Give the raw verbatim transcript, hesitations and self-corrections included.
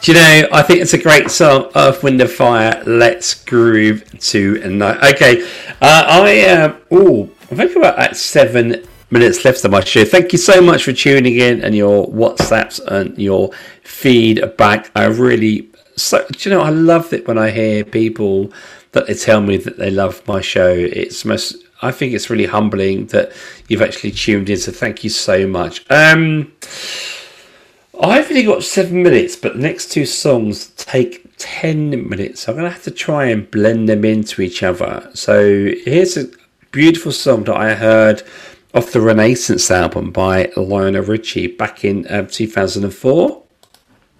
Do you know, I think it's a great song, Earth, Wind and Fire, Let's Groove Tonight. Okay, uh, I am, um, oh, I think about at seven minutes left of my show. Thank you so much for tuning in and your WhatsApps and your feedback. I really, so, do you know, I love it when I hear people that they tell me that they love my show. It's most, I think it's really humbling that you've actually tuned in, so thank you so much. Um... I've only got seven minutes, but the next two songs take ten minutes. So I'm going to have to try and blend them into each other. So here's a beautiful song that I heard off the Renaissance album by Lionel Richie back in um, two thousand four.